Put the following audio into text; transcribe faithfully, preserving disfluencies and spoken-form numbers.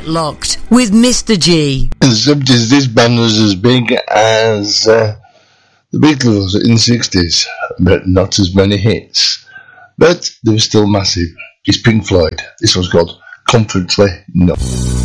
Get Locked with Mister G. In the seventies, this band was as big as uh, the Beatles in the sixties, but not as many hits. But they were still massive. It's Pink Floyd. This one's called Comfortably Numb.